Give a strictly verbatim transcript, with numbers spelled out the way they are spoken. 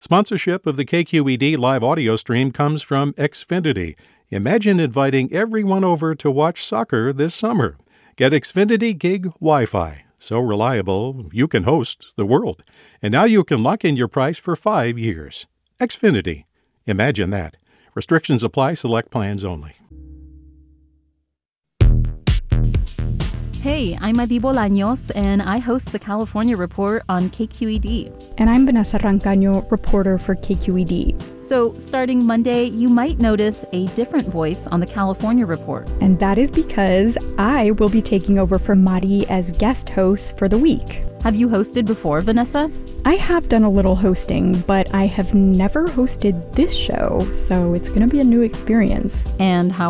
Sponsorship of the K Q E D live audio stream comes from Xfinity. Imagine inviting everyone over to watch soccer this summer. Get Xfinity Gig Wi-Fi. So reliable, you can host the world. And now you can lock in your price for five years. Xfinity. Imagine that. Restrictions apply. Select plans only. Hey, I'm Adi Bolaños, and I host the California Report on K Q E D. And I'm Vanessa Rancaño, reporter for K Q E D. So, starting Monday, you might notice a different voice on the California Report. And that is because I will be taking over for Mari as guest host for the week. Have you hosted before, Vanessa? I have done a little hosting, but I have never hosted this show, so it's going to be a new experience. And how